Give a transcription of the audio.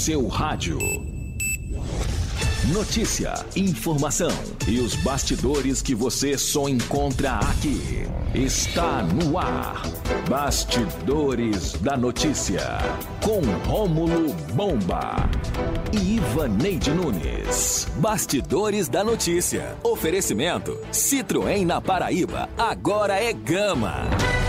seu rádio. Notícia, informação e os bastidores que você só encontra aqui. Está no ar. Bastidores da Notícia. Com Rômulo Bomba e Ivaneide Nunes. Bastidores da Notícia. Oferecimento: Citroën na Paraíba, agora é Gama.